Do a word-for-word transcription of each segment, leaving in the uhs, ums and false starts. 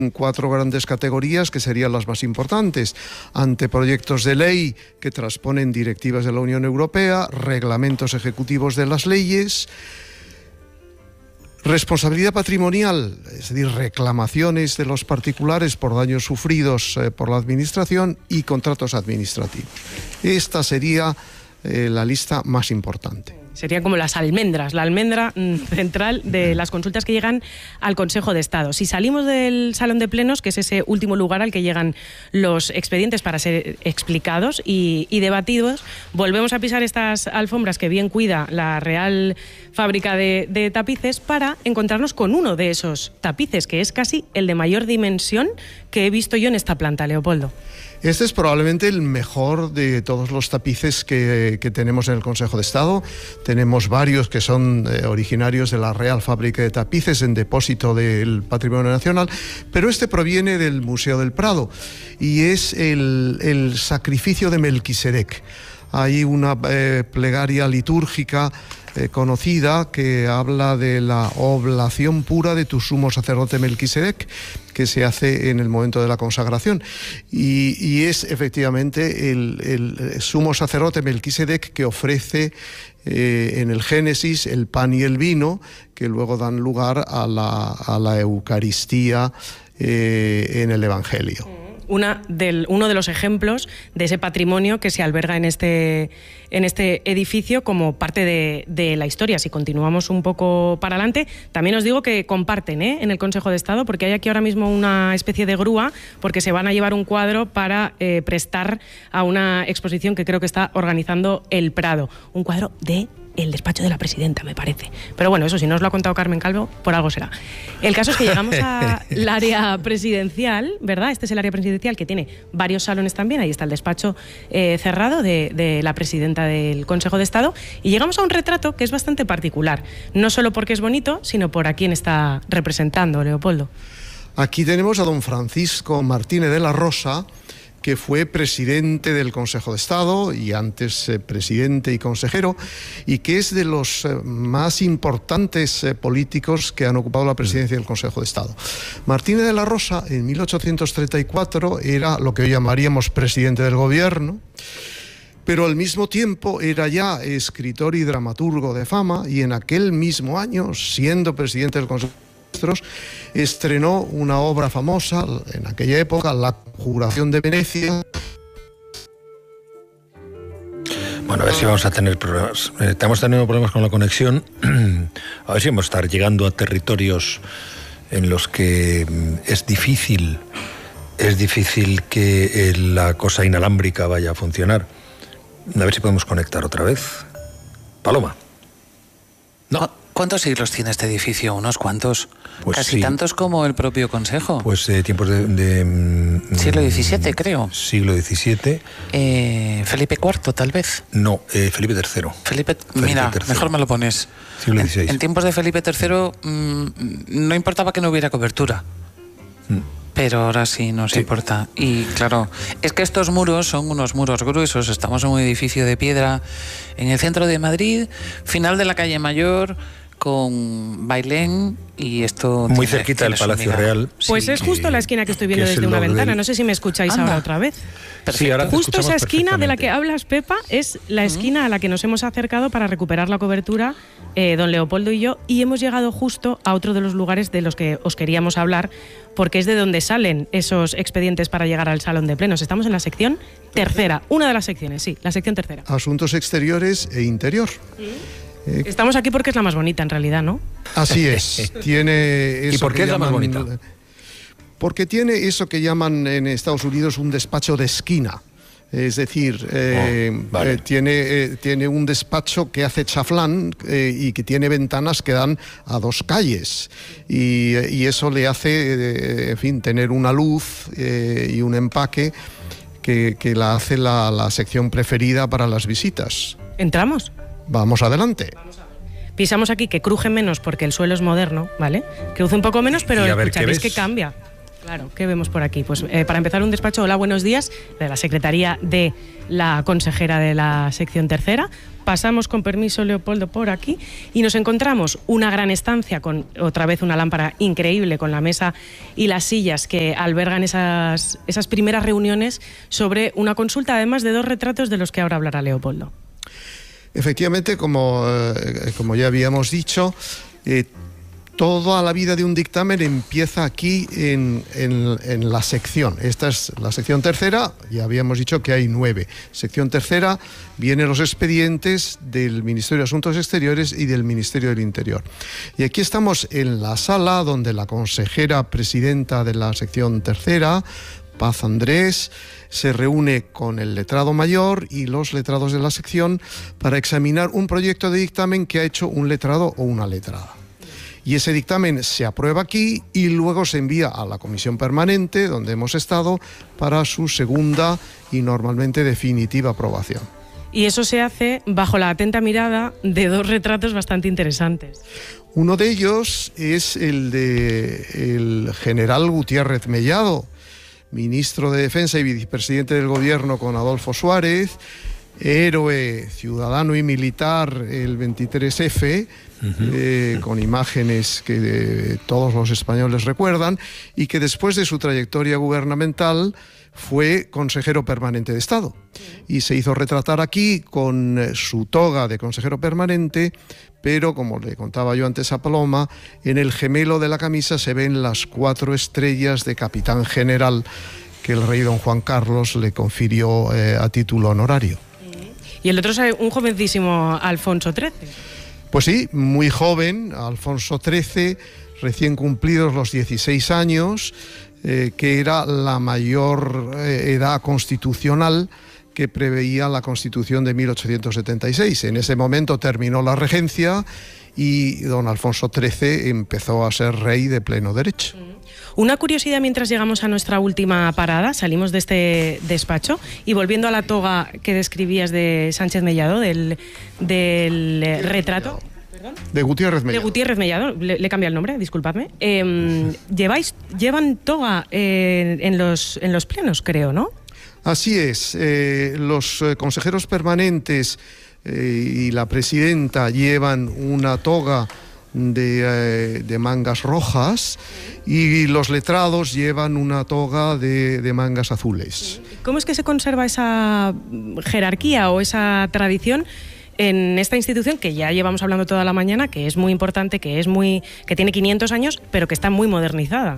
cuatro grandes categorías que serían las más importantes: anteproyectos de ley que transponen directivas de la Unión Europea, reglamentos ejecutivos de las leyes, responsabilidad patrimonial, es decir, reclamaciones de los particulares por daños sufridos eh, por la administración, y contratos administrativos. Esta sería eh, la lista más importante. Serían como las almendras, la almendra central de las consultas que llegan al Consejo de Estado. Si salimos del salón de plenos, que es ese último lugar al que llegan los expedientes para ser explicados y, y debatidos, volvemos a pisar estas alfombras que bien cuida la Real Fábrica de, de Tapices, para encontrarnos con uno de esos tapices, que es casi el de mayor dimensión que he visto yo en esta planta, Leopoldo. Este es probablemente el mejor de todos los tapices que, que tenemos en el Consejo de Estado. Tenemos varios que son eh, originarios de la Real Fábrica de Tapices, en depósito del Patrimonio Nacional, pero este proviene del Museo del Prado y es el, el sacrificio de Melquisedec. Hay una eh, plegaria litúrgica eh, conocida que habla de la oblación pura de tu sumo sacerdote Melquisedec, que se hace en el momento de la consagración, y, y es efectivamente el, el sumo sacerdote Melquisedec que ofrece eh, en el Génesis el pan y el vino, que luego dan lugar a la, a la Eucaristía eh, en el Evangelio. Una del, uno de los ejemplos de ese patrimonio que se alberga en este, en este edificio como parte de, de la historia. Si continuamos un poco para adelante, también os digo que comparten ¿eh? en el Consejo de Estado, porque hay aquí ahora mismo una especie de grúa, porque se van a llevar un cuadro para eh, prestar a una exposición que creo que está organizando el Prado. Un cuadro de el despacho de la presidenta, me parece. Pero bueno, eso si no os lo ha contado Carmen Calvo, por algo será. El caso es que llegamos al área presidencial, ¿verdad? Este es el área presidencial, que tiene varios salones también. Ahí está el despacho eh, cerrado de, de la presidenta del Consejo de Estado. Y llegamos a un retrato que es bastante particular. No solo porque es bonito, sino por a quién está representando, Leopoldo. Aquí tenemos a don Francisco Martínez de la Rosa, que fue presidente del Consejo de Estado y antes eh, presidente y consejero, y que es de los eh, más importantes eh, políticos que han ocupado la presidencia del Consejo de Estado. Martínez de la Rosa, en mil ochocientos treinta y cuatro, era lo que hoy llamaríamos presidente del gobierno, pero al mismo tiempo era ya escritor y dramaturgo de fama, y en aquel mismo año, siendo presidente del Consejo de Estado, estrenó una obra famosa en aquella época, La Conjuración de Venecia. Bueno, a ver si vamos a tener problemas. Eh, estamos teniendo problemas con la conexión. A ver si vamos a estar llegando a territorios en los que es difícil, es difícil que eh, la cosa inalámbrica vaya a funcionar. A ver si podemos conectar otra vez. Paloma. No. ¿Cuántos siglos tiene este edificio? ¿Unos cuantos? Pues Casi sí. tantos como el propio Consejo. Pues eh, tiempos de... de siglo diecisiete, creo. Siglo diecisiete. Eh, Felipe cuarto, tal vez. No, eh, Felipe tercero. Felipe, Felipe mira, tercero. Mejor me lo pones. Siglo dieciséis. En, en tiempos de Felipe tercero mmm, no importaba que no hubiera cobertura. Mm. Pero ahora sí nos sí. importa. Y claro, es que estos muros son unos muros gruesos. Estamos en un edificio de piedra en el centro de Madrid, final de la calle Mayor, con Bailén, y esto... Muy tiene, cerquita del Palacio Real. Pues sí, es justo que, la esquina que estoy viendo desde una ventana. Del... No sé si me escucháis Anda. ahora otra vez. Sí, ahora justo esa esquina de la que hablas, Pepa, es la esquina a la que nos hemos acercado para recuperar la cobertura, eh, don Leopoldo y yo, y hemos llegado justo a otro de los lugares de los que os queríamos hablar, porque es de donde salen esos expedientes para llegar al salón de plenos. Estamos en la sección tercera, una de las secciones, sí, la sección tercera. Asuntos exteriores e interior. ¿Sí? Eh, Estamos aquí porque es la más bonita, en realidad, ¿no? Así es. Tiene eso. ¿Y por qué es la más bonita? Porque tiene eso que llaman en Estados Unidos un despacho de esquina. Es decir, eh, oh, vale. eh, tiene, eh, tiene un despacho que hace chaflán eh, y que tiene ventanas que dan a dos calles. Y, y eso le hace, eh, en fin, tener una luz eh, y un empaque que, que la hace la, la sección preferida para las visitas. ¿Entramos? Vamos adelante. Vamos a ver. Pisamos aquí que cruje menos porque el suelo es moderno, ¿vale? Cruje un poco menos, pero escucharéis que cambia. Claro, ¿qué vemos por aquí? Pues eh, para empezar un despacho, hola, buenos días, de la Secretaría de la consejera de la sección tercera. Pasamos con permiso, Leopoldo, por aquí y nos encontramos una gran estancia con otra vez una lámpara increíble con la mesa y las sillas que albergan esas, esas primeras reuniones sobre una consulta, además de dos retratos de los que ahora hablará Leopoldo. Efectivamente, como, eh, como ya habíamos dicho, eh, toda la vida de un dictamen empieza aquí en, en, en la sección. Esta es la sección tercera, ya habíamos dicho que hay nueve. Sección tercera vienen los expedientes del Ministerio de Asuntos Exteriores y del Ministerio del Interior. Y aquí estamos en la sala donde la consejera presidenta de la sección tercera, Paz Andrés, se reúne con el letrado mayor y los letrados de la sección para examinar un proyecto de dictamen que ha hecho un letrado o una letrada. Y ese dictamen se aprueba aquí y luego se envía a la comisión permanente, donde hemos estado, para su segunda y normalmente definitiva aprobación. Y eso se hace bajo la atenta mirada de dos retratos bastante interesantes. Uno de ellos es el de el general Gutiérrez Mellado, ministro de Defensa y vicepresidente del Gobierno con Adolfo Suárez, héroe ciudadano y militar el veintitrés efe, uh-huh. eh, con imágenes que eh, todos los españoles recuerdan, y que después de su trayectoria gubernamental fue consejero permanente de Estado. Y se hizo retratar aquí con eh, su toga de consejero permanente, pero como le contaba yo antes a Paloma, en el gemelo de la camisa se ven las cuatro estrellas de capitán general que el rey don Juan Carlos le confirió eh, a título honorario. Y el otro es un jovencísimo Alfonso trece. Pues sí, muy joven, Alfonso trece, recién cumplidos los dieciséis años, eh, que era la mayor eh, edad constitucional que preveía la Constitución de mil ochocientos setenta y seis. En ese momento terminó la regencia y don Alfonso trece empezó a ser rey de pleno derecho. Una curiosidad mientras llegamos a nuestra última parada, salimos de este despacho y volviendo a la toga que describías de Sánchez Mellado, del, del retrato... ¿Perdón? De Gutiérrez Mellado. De Gutiérrez Mellado, le, le cambia el nombre, disculpadme. Eh, lleváis, llevan toga eh, en, los, en los plenos, creo, ¿no? Así es, eh, los eh, consejeros permanentes eh, y la presidenta llevan una toga de, eh, de mangas rojas y los letrados llevan una toga de, de mangas azules. ¿Cómo es que se conserva esa jerarquía o esa tradición en esta institución que ya llevamos hablando toda la mañana, que es muy importante, que es muy, que tiene quinientos años, pero que está muy modernizada?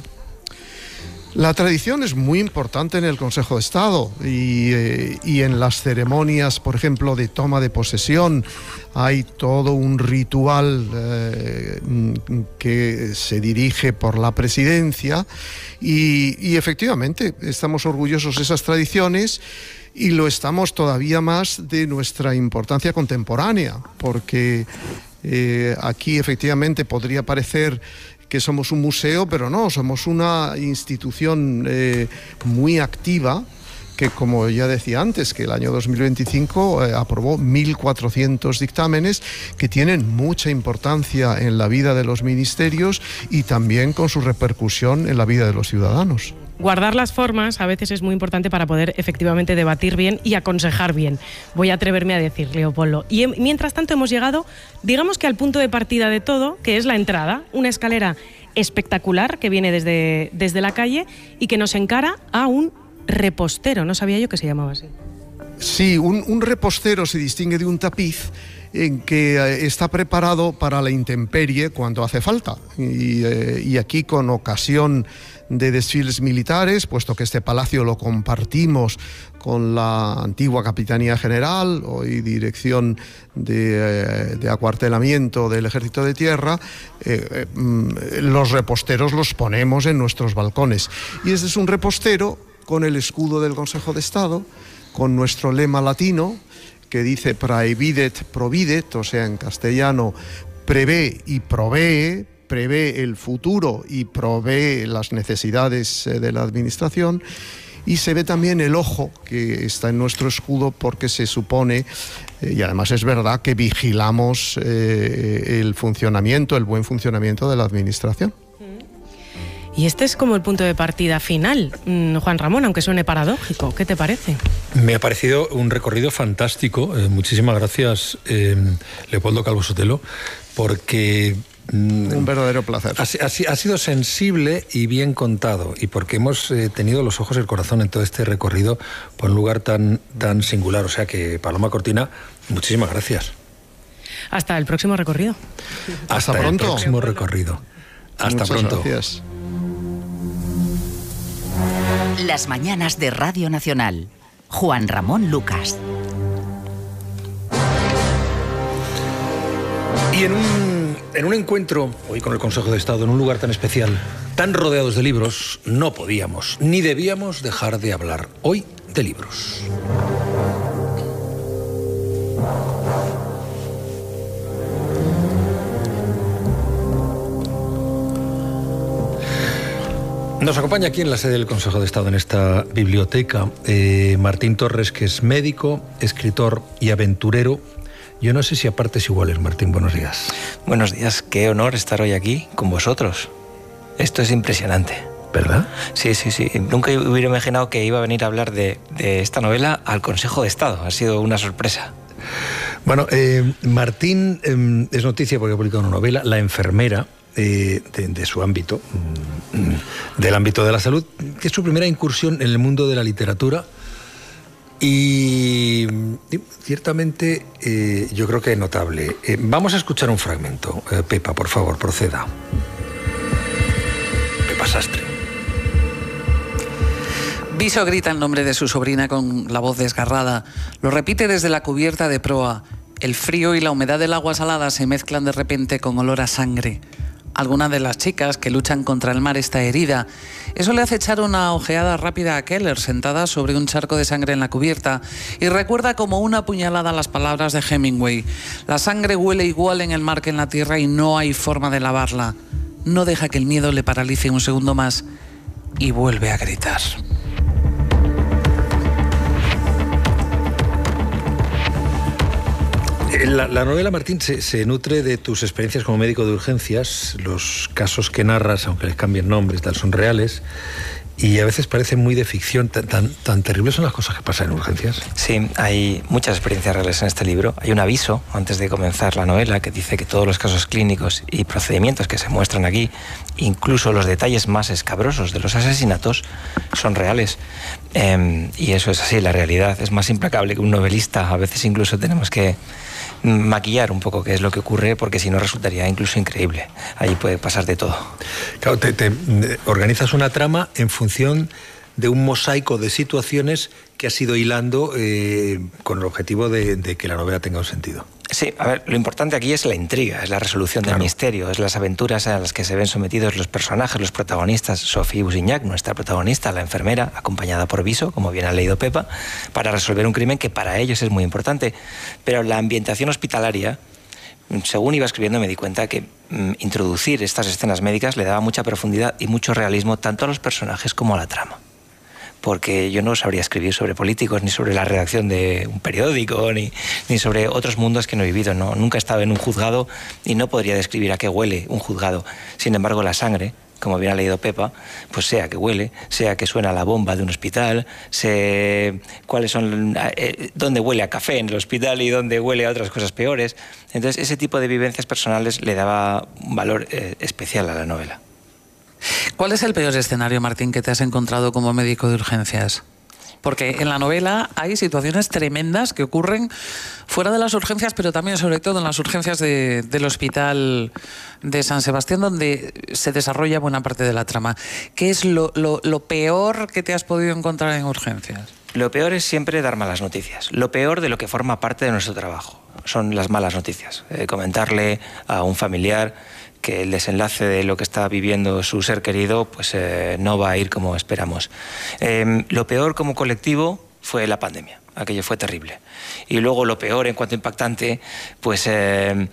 La tradición es muy importante en el Consejo de Estado y, eh, y en las ceremonias, por ejemplo, de toma de posesión, hay todo un ritual eh, que se dirige por la presidencia y, y efectivamente estamos orgullosos de esas tradiciones y lo estamos todavía más de nuestra importancia contemporánea, porque eh, aquí efectivamente podría parecer que somos un museo, pero no, somos una institución eh, muy activa que, como ya decía antes, que el año dos mil veinticinco eh, aprobó mil cuatrocientos dictámenes que tienen mucha importancia en la vida de los ministerios y también con su repercusión en la vida de los ciudadanos. Guardar las formas a veces es muy importante para poder efectivamente debatir bien y aconsejar bien. Voy a atreverme a decir, Leopoldo. Y mientras tanto hemos llegado, digamos que al punto de partida de todo, que es la entrada, una escalera espectacular que viene desde, desde la calle y que nos encara a un repostero. No sabía yo que se llamaba así. Sí, un, un repostero se distingue de un tapiz en que está preparado para la intemperie cuando hace falta. Y, eh, y aquí, con ocasión de desfiles militares, puesto que este palacio lo compartimos con la antigua Capitanía General, hoy Dirección de, de Acuartelamiento del Ejército de Tierra, eh, eh, los reposteros los ponemos en nuestros balcones. Y este es un repostero con el escudo del Consejo de Estado, con nuestro lema latino, que dice praevidet providet, o sea, en castellano, prevé y provee, prevé el futuro y provee las necesidades de la administración. Y se ve también el ojo que está en nuestro escudo porque se supone, eh, y además es verdad, que vigilamos eh, el funcionamiento, el buen funcionamiento de la administración. Y este es como el punto de partida final, Juan Ramón, aunque suene paradójico. ¿Qué te parece? Me ha parecido un recorrido fantástico. Eh, muchísimas gracias, eh, Leopoldo Calvo Sotelo, porque... Un verdadero placer. Ha, ha, ha sido sensible y bien contado, y porque hemos eh, tenido los ojos y el corazón en todo este recorrido por un lugar tan, tan singular. O sea que, Paloma Cortina, muchísimas gracias. Hasta el próximo recorrido. Hasta, Hasta pronto. El próximo recorrido. Hasta Muchas pronto. Gracias. Las mañanas de Radio Nacional. Juan Ramón Lucas. Y en un, en un encuentro hoy con el Consejo de Estado, en un lugar tan especial, tan rodeados de libros, no podíamos ni debíamos dejar de hablar hoy de libros. Nos acompaña aquí en la sede del Consejo de Estado, en esta biblioteca, eh, Martín Torres, que es médico, escritor y aventurero. Yo no sé si a partes iguales, Martín, buenos días. Buenos días, qué honor estar hoy aquí con vosotros. Esto es impresionante. ¿Verdad? Sí, sí, sí. Nunca hubiera imaginado que iba a venir a hablar de, de esta novela al Consejo de Estado. Ha sido una sorpresa. Bueno, eh, Martín eh, es noticia porque ha publicado una novela, La enfermera, eh, de, de su ámbito, mm, del ámbito de la salud, que es su primera incursión en el mundo de la literatura. Y ciertamente eh, yo creo que es notable. Eh, vamos a escuchar un fragmento. Eh, Pepa, por favor, proceda. Pepa Sastre. Viso grita el nombre de su sobrina con la voz desgarrada. Lo repite desde la cubierta de proa. El frío y la humedad del agua salada se mezclan de repente con olor a sangre. Alguna de las chicas que luchan contra el mar está herida. Eso le hace echar una ojeada rápida a Keller, sentada sobre un charco de sangre en la cubierta, y recuerda como una puñalada las palabras de Hemingway. La sangre huele igual en el mar que en la tierra y no hay forma de lavarla. No deja que el miedo le paralice un segundo más y vuelve a gritar. La, la novela, Martín, se, se nutre de tus experiencias como médico de urgencias. Los casos que narras, aunque les cambien nombres, tal, son reales. Y a veces parecen muy de ficción. Tan, tan, tan terribles son las cosas que pasan en urgencias. Sí, hay muchas experiencias reales en este libro. Hay un aviso antes de comenzar la novela que dice que todos los casos clínicos y procedimientos que se muestran aquí, incluso los detalles más escabrosos de los asesinatos, son reales. Eh, y eso es así, la realidad es más implacable que un novelista. A veces incluso tenemos que maquillar un poco qué es lo que ocurre, porque si no resultaría incluso increíble. Allí puede pasar de todo. Claro, te, te organizas una trama en función de un mosaico de situaciones que has ido hilando eh, con el objetivo de, de que la novela tenga un sentido. Sí, a ver, lo importante aquí es la intriga, es la resolución del claro. misterio, es las aventuras a las que se ven sometidos los personajes, los protagonistas. Sophie Busignac, nuestra protagonista, la enfermera, acompañada por Viso, como bien ha leído Pepa, para resolver un crimen que para ellos es muy importante. Pero la ambientación hospitalaria, según iba escribiendo, me di cuenta que mm, introducir estas escenas médicas le daba mucha profundidad y mucho realismo tanto a los personajes como a la trama. Porque yo no sabría escribir sobre políticos, ni sobre la redacción de un periódico, ni, ni sobre otros mundos que no he vivido. No, nunca he estado en un juzgado y no podría describir a qué huele un juzgado. Sin embargo, la sangre, como bien ha leído Pepa, pues sea que huele, sea que suena la bomba de un hospital, sé cuáles son, eh, dónde huele a café en el hospital y dónde huele a otras cosas peores. Entonces, ese tipo de vivencias personales le daba un valor eh, especial a la novela. ¿Cuál es el peor escenario, Martín, que te has encontrado como médico de urgencias? Porque en la novela hay situaciones tremendas que ocurren fuera de las urgencias, pero también, sobre todo, en las urgencias de, del Hospital de San Sebastián, donde se desarrolla buena parte de la trama. ¿Qué es lo, lo, lo peor que te has podido encontrar en urgencias? Lo peor es siempre dar malas noticias. Lo peor de lo que forma parte de nuestro trabajo son las malas noticias. Eh, comentarle a un familiar que el desenlace de lo que está viviendo su ser querido pues eh, no va a ir como esperamos. Eh, lo peor como colectivo fue la pandemia. Aquello fue terrible. Y luego lo peor en cuanto impactante, pues eh,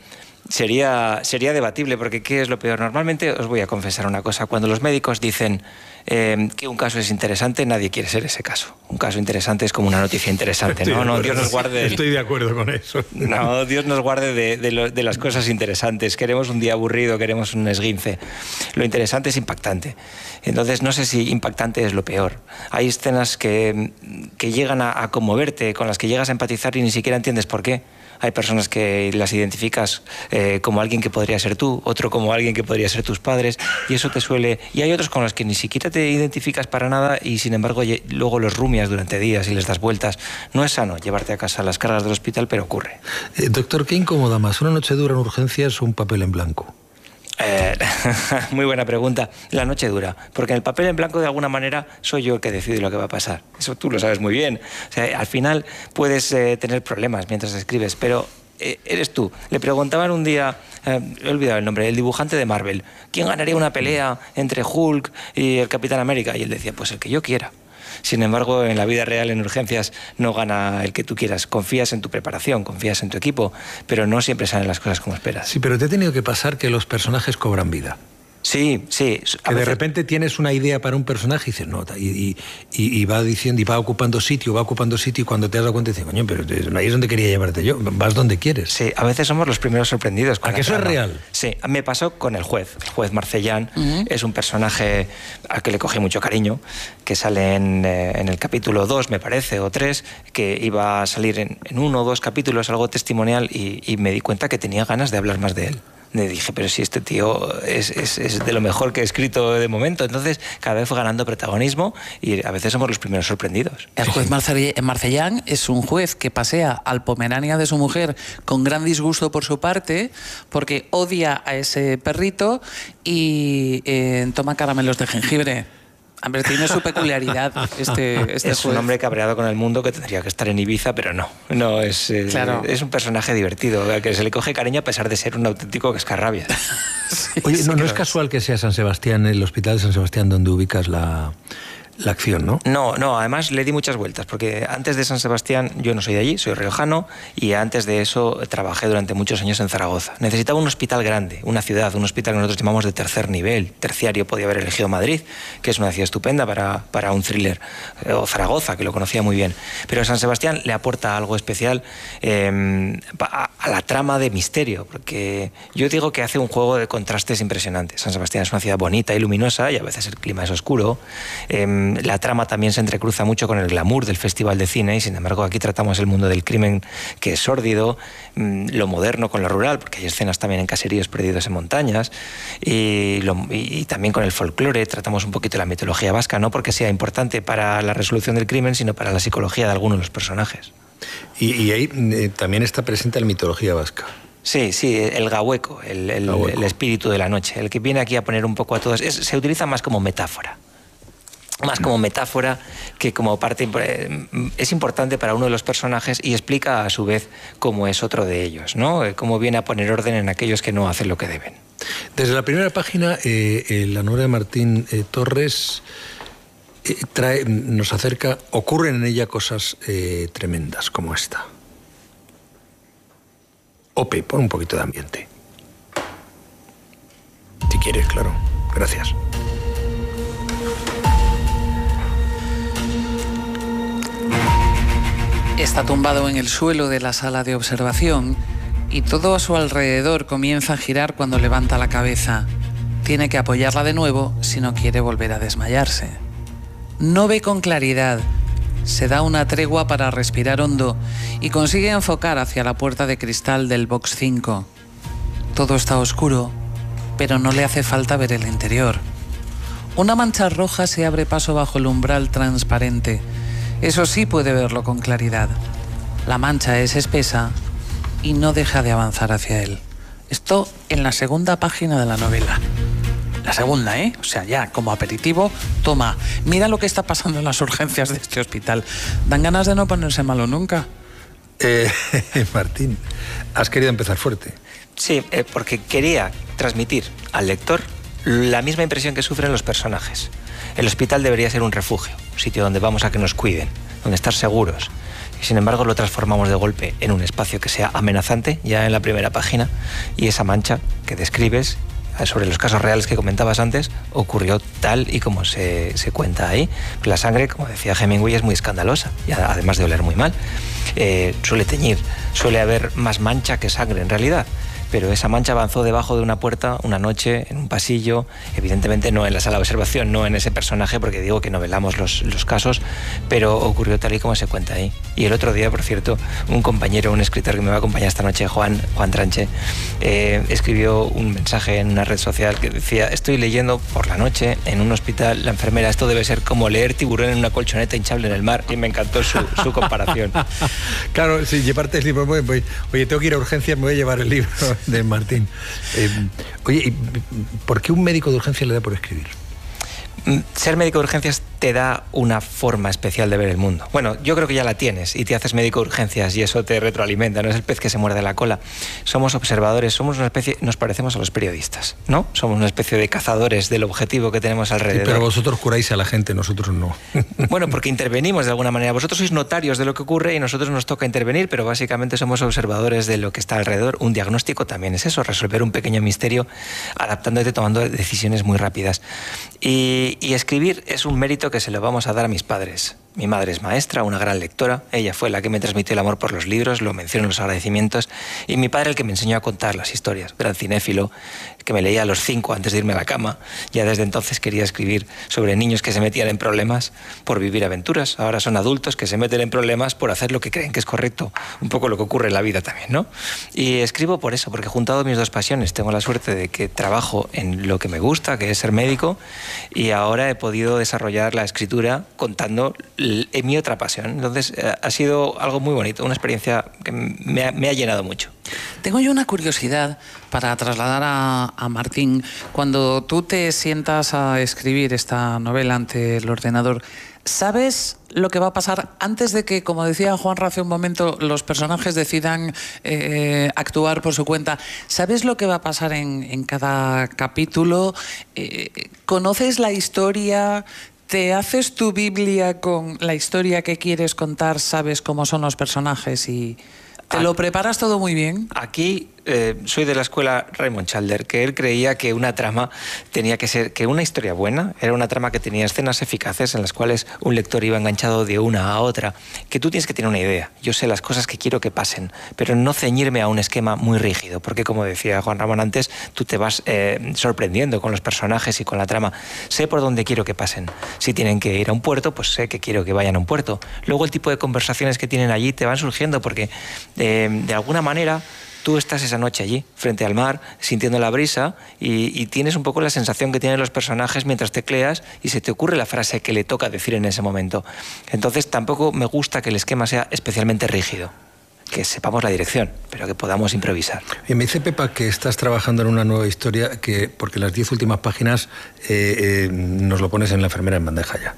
Sería, sería debatible, porque ¿qué es lo peor? Normalmente, os voy a confesar una cosa, cuando los médicos dicen eh, que un caso es interesante, nadie quiere ser ese caso. Un caso interesante es como una noticia interesante, ¿no? No, Dios nos guarde... Estoy de acuerdo con eso. No, Dios nos guarde de, de, lo, de las cosas interesantes. Queremos un día aburrido, queremos un esguince. Lo interesante es impactante. Entonces, no sé si impactante es lo peor. Hay escenas que, que llegan a, a conmoverte, con las que llegas a empatizar y ni siquiera entiendes por qué. Hay personas que las identificas eh, como alguien que podría ser tú, otro como alguien que podría ser tus padres, y eso te suele... Y hay otros con los que ni siquiera te identificas para nada y, sin embargo, luego los rumias durante días y les das vueltas. No es sano llevarte a casa las cargas del hospital, pero ocurre. Eh, doctor, ¿qué incomoda más? ¿Una noche dura en urgencias o un papel en blanco? Eh, muy buena pregunta. La noche dura, porque en el papel en blanco de alguna manera soy yo el que decide lo que va a pasar. Eso tú lo sabes muy bien. O sea, al final puedes eh, tener problemas mientras escribes, pero eh, eres tú. Le preguntaban un día, eh, he olvidado el nombre, el dibujante de Marvel, ¿quién ganaría una pelea entre Hulk y el Capitán América? Y él decía, pues el que yo quiera. Sin embargo, en la vida real, en urgencias, no gana el que tú quieras. Confías en tu preparación, confías en tu equipo, pero no siempre salen las cosas como esperas. Sí, pero te ha tenido que pasar que los personajes cobran vida. Sí, sí. Que de repente tienes una idea para un personaje y dices, no, y, y, y va diciendo, y va ocupando sitio, va ocupando sitio, y cuando te das cuenta dices, coño, pero ahí es donde quería llevarte yo, vas donde quieres. Sí, a veces somos los primeros sorprendidos. ¿A que eso es real? Sí, me pasó con el juez. El juez Marcellán uh-huh. es un personaje al que le cogí mucho cariño, que sale en, eh, en el capítulo dos, me parece, o tres, que iba a salir en, en uno o dos capítulos, algo testimonial, y, y me di cuenta que tenía ganas de hablar más de él. Me dije, pero si este tío es, es, es de lo mejor que he escrito de momento. Entonces, cada vez fue ganando protagonismo y a veces somos los primeros sorprendidos. El juez Marcellán es un juez que pasea al Pomerania de su mujer con gran disgusto por su parte, porque odia a ese perrito y eh, toma caramelos de jengibre. Hombre, tiene su peculiaridad este, este Es juez. Un hombre cabreado con el mundo que tendría que estar en Ibiza, pero no. No es, eh, claro. es un personaje divertido, al que se le coge cariño a pesar de ser un auténtico cascarrabias. Sí, Oye, no, no es casual que sea San Sebastián, el hospital de San Sebastián, donde ubicas la... la acción, ¿no? No, no, además le di muchas vueltas, porque antes de San Sebastián yo no soy de allí, soy riojano, y antes de eso trabajé durante muchos años en Zaragoza. Necesitaba un hospital grande, una ciudad, un hospital que nosotros llamamos de tercer nivel, terciario. Podía haber elegido Madrid, que es una ciudad estupenda para, para un thriller, o Zaragoza, que lo conocía muy bien. Pero San Sebastián le aporta algo especial eh, a, a la trama de misterio, porque yo digo que hace un juego de contrastes impresionantes. San Sebastián es una ciudad bonita y luminosa, y a veces el clima es oscuro. Eh, La trama también se entrecruza mucho con el glamour del Festival de Cine, y sin embargo aquí tratamos el mundo del crimen, que es sórdido, lo moderno con lo rural, porque hay escenas también en caseríos perdidos en montañas, y, lo, y también con el folclore. Tratamos un poquito la mitología vasca, no porque sea importante para la resolución del crimen, sino para la psicología de algunos de los personajes. Y, y ahí eh, también está presente la mitología vasca. Sí, sí, el gahueco, el, el, gahueco. el espíritu de la noche, el que viene aquí a poner un poco a todos. Es, se utiliza más como metáfora. Más como metáfora que como parte... Es importante para uno de los personajes y explica a su vez cómo es otro de ellos, ¿no? Cómo viene a poner orden en aquellos que no hacen lo que deben. Desde la primera página, eh, eh, la novela de Martín eh, Torres eh, trae, nos acerca... Ocurren en ella cosas eh, tremendas, como esta. Ope, pon un poquito de ambiente. Si quieres, claro. Gracias. Está tumbado en el suelo de la sala de observación y todo a su alrededor comienza a girar cuando levanta la cabeza. Tiene que apoyarla de nuevo si no quiere volver a desmayarse. No ve con claridad. Se da una tregua para respirar hondo y consigue enfocar hacia la puerta de cristal del box cinco. Todo está oscuro, pero no le hace falta ver el interior. Una mancha roja se abre paso bajo el umbral transparente. Eso sí puede verlo con claridad. La mancha es espesa y no deja de avanzar hacia él. Esto en la segunda página de la novela. La segunda, ¿eh? O sea, ya como aperitivo, toma, mira lo que está pasando en las urgencias de este hospital. Dan ganas de no ponerse malo nunca. Eh, Martín, has querido empezar fuerte. Sí, eh, porque quería transmitir al lector la misma impresión que sufren los personajes. El hospital debería ser un refugio, un sitio donde vamos a que nos cuiden, donde estar seguros. y sin embargo lo transformamos de golpe en un espacio que sea amenazante ya en la primera página, y esa mancha que describes sobre los casos reales que comentabas antes ocurrió tal y como se, se cuenta ahí. La sangre, como decía Hemingway, es muy escandalosa y además de oler muy mal, eh, suele teñir, suele haber más mancha que sangre en realidad. Pero esa mancha avanzó debajo de una puerta una noche, en un pasillo, evidentemente no en la sala de observación, no en ese personaje, porque digo que novelamos los, los casos, pero ocurrió tal y como se cuenta ahí. Y el otro día, por cierto, un compañero, un escritor que me va a acompañar esta noche, Juan, Juan Tranche, eh, escribió un mensaje en una red social que decía: estoy leyendo por la noche en un hospital, la enfermera, esto debe ser como leer tiburón en una colchoneta hinchable en el mar, y me encantó su, su comparación. Claro, si llevarte el libro, voy, voy, oye, tengo que ir a urgencias, me voy a llevar el libro de Martín. Eh, oye, ¿por qué un médico de urgencias le da por escribir? Ser médico de urgencias te da una forma especial de ver el mundo. Bueno, yo creo que ya la tienes y te haces médico de urgencias y eso te retroalimenta, no es el pez que se muerde la cola. Somos observadores, somos una especie, nos parecemos a los periodistas, ¿no? Somos una especie de cazadores del objetivo que tenemos alrededor. Sí, pero vosotros curáis a la gente, nosotros no. Bueno, porque intervenimos de alguna manera. Vosotros sois notarios de lo que ocurre y a nosotros nos toca intervenir, pero básicamente somos observadores de lo que está alrededor. Un diagnóstico también es eso, resolver un pequeño misterio adaptándote, tomando decisiones muy rápidas. Y, y escribir es un mérito que se lo vamos a dar a mis padres. Mi madre es maestra, una gran lectora, ella fue la que me transmitió el amor por los libros, lo menciono en los agradecimientos, y mi padre el que me enseñó a contar las historias, gran cinéfilo, que me leía a los cinco antes de irme a la cama. Ya desde entonces quería escribir sobre niños que se metían en problemas por vivir aventuras, ahora son adultos que se meten en problemas por hacer lo que creen que es correcto, un poco lo que ocurre en la vida también, ¿no? Y escribo por eso, porque he juntado mis dos pasiones, tengo la suerte de que trabajo en lo que me gusta, que es ser médico, y ahora he podido desarrollar la escritura contando en mi otra pasión. Entonces eh, ha sido algo muy bonito, una experiencia que me ha, me ha llenado mucho. Tengo yo una curiosidad para trasladar a, a Martín. Cuando tú te sientas a escribir esta novela ante el ordenador, ¿sabes lo que va a pasar antes de que, como decía Juan hace un momento, los personajes decidan eh, actuar por su cuenta? ¿Sabes lo que va a pasar en, en cada capítulo? Eh, ¿Conoces la historia? ¿Te haces tu Biblia con la historia que quieres contar? ¿Sabes cómo son los personajes y te lo preparas todo muy bien? Aquí eh, soy de la escuela Raymond Chandler, que él creía que una trama tenía que ser, que una historia buena era una trama que tenía escenas eficaces en las cuales un lector iba enganchado de una a otra, que tú tienes que tener una idea. Yo sé las cosas que quiero que pasen, pero no ceñirme a un esquema muy rígido, porque como decía Juan Ramón antes, tú te vas eh, sorprendiendo con los personajes y con la trama. Sé por dónde quiero que pasen. Si tienen que ir a un puerto, pues sé que quiero que vayan a un puerto. Luego el tipo de conversaciones que tienen allí te van surgiendo porque eh, de alguna manera tú estás esa noche allí, frente al mar, sintiendo la brisa y, y tienes un poco la sensación que tienen los personajes mientras tecleas y se te ocurre la frase que le toca decir en ese momento. Entonces tampoco me gusta que el esquema sea especialmente rígido, que sepamos la dirección, pero que podamos improvisar. Y me dice Pepa que estás trabajando en una nueva historia, que porque las diez últimas páginas eh, eh, nos lo pones en La enfermera en bandeja ya.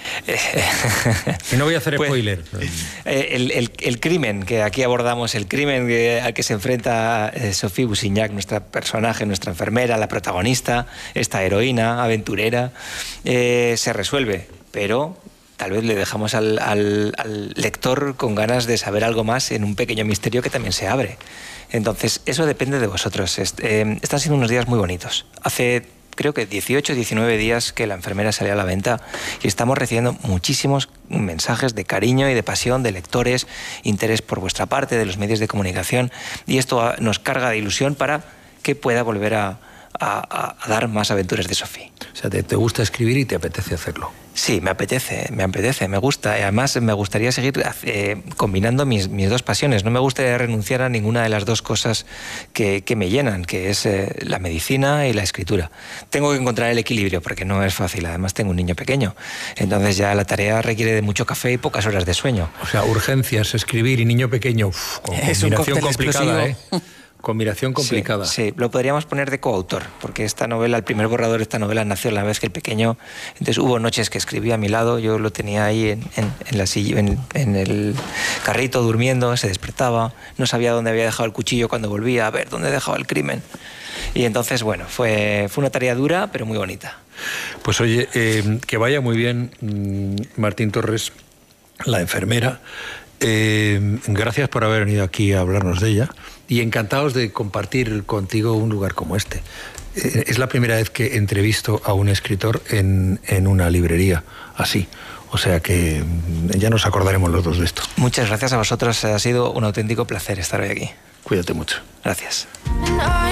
Y no voy a hacer pues, spoiler. El, el, el crimen que aquí abordamos, el crimen que, al que se enfrenta eh, Sophie Boussignac, nuestra personaje, nuestra enfermera, la protagonista, esta heroína, aventurera, eh, se resuelve, pero tal vez le dejamos al, al, al lector con ganas de saber algo más en un pequeño misterio que también se abre. Entonces, eso depende de vosotros. Est eh, están siendo unos días muy bonitos. Hace creo que dieciocho, diecinueve días que La enfermera salió a la venta y estamos recibiendo muchísimos mensajes de cariño y de pasión de lectores, interés por vuestra parte, de los medios de comunicación, y esto nos carga de ilusión para que pueda volver a, a, a dar más aventuras de Sophie. O sea, te, te gusta escribir y te apetece hacerlo. Sí, me apetece, me apetece, me gusta. Y además me gustaría seguir eh, combinando mis, mis dos pasiones. No me gustaría renunciar a ninguna de las dos cosas que, que me llenan, que es eh, la medicina y la escritura. Tengo que encontrar el equilibrio porque no es fácil. Además tengo un niño pequeño. Entonces ya la tarea requiere de mucho café y pocas horas de sueño. O sea, urgencias, escribir y niño pequeño. Uf, con es combinación un complicada, ¿eh? Combinación complicada. Sí, sí, lo podríamos poner de coautor, porque esta novela, el primer borrador de esta novela nació a la vez que el pequeño. Entonces hubo noches que escribía a mi lado, yo lo tenía ahí en, en, en la silla, en, en el carrito durmiendo, se despertaba, no sabía dónde había dejado el cuchillo cuando volvía, a ver dónde dejaba el crimen. Y entonces, bueno, fue, fue una tarea dura, pero muy bonita. Pues oye, eh, que vaya muy bien, Martín Torres, La enfermera. Eh, gracias por haber venido aquí a hablarnos de ella y encantados de compartir contigo un lugar como este. Eh, es la primera vez que entrevisto a un escritor en, en una librería así. O sea que ya nos acordaremos los dos de esto. Muchas gracias a vosotros. Ha sido un auténtico placer estar hoy aquí. Cuídate mucho. Gracias.